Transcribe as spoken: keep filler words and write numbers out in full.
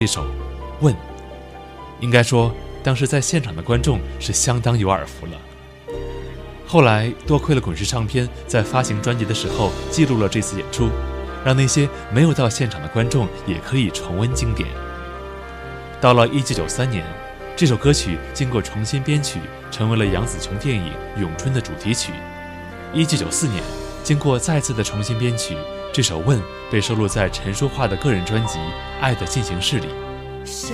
这首《问》，应该说当时在现场的观众是相当有耳福了。后来多亏了滚石唱片在发行专辑的时候记录了这次演出，让那些没有到现场的观众也可以重温经典。到了一九九三年，这首歌曲经过重新编曲，成为了杨紫琼电影《咏春》的主题曲。一九九四年，经过再次的重新编曲，这首《问》被收录在陈淑桦的个人专辑《爱的进行式》里。